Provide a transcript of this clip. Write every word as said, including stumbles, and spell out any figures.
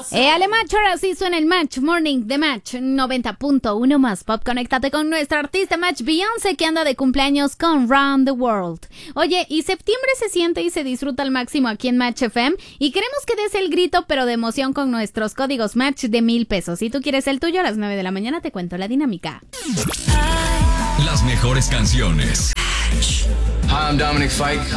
Eh, Ale Match, ahora sí suena el Match Morning de Match noventa punto uno más Pop. Conéctate con nuestra artista Match Beyoncé, que anda de cumpleaños con Round the World. Oye, y septiembre se siente y se disfruta al máximo aquí en Match F M, y queremos que des el grito pero de emoción con nuestros códigos Match de mil pesos. Si tú quieres el tuyo, a las nueve de la mañana te cuento la dinámica. Las mejores canciones. Hi, I'm Dominic Fike.